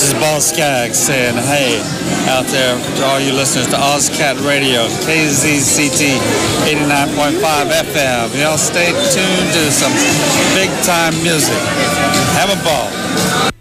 This is Boss Skaggs saying hey out there to all you listeners to OzCat Radio, KZCT 89.5 FM. Y'all stay tuned to some big time music. Have a ball.